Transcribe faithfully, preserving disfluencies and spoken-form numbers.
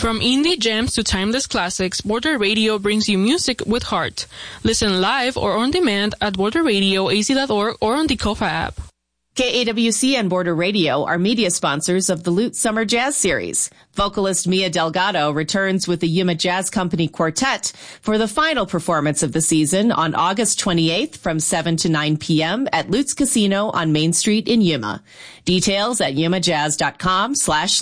From indie gems to timeless classics, Border Radio brings you music with heart. Listen live or on demand at border radio a z dot org or on the Kofa app. K A W C and Border Radio are media sponsors of the Lute Summer Jazz Series. Vocalist Mia Delgado returns with the Yuma Jazz Company Quartet for the final performance of the season on August twenty-eighth from seven to nine p.m. at Lute's Casino on Main Street in Yuma. Details at yuma jazz dot com slash